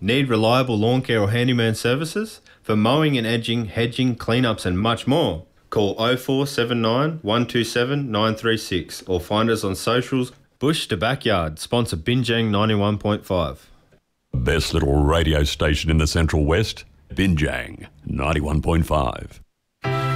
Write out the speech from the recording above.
Need reliable lawn care or handyman services? For mowing and edging, hedging, cleanups and much more. Call 0479 127 936 or find us on socials. Bush to Backyard, sponsor Binjang 91.5. Best little radio station in the Central West, Binjang 91.5.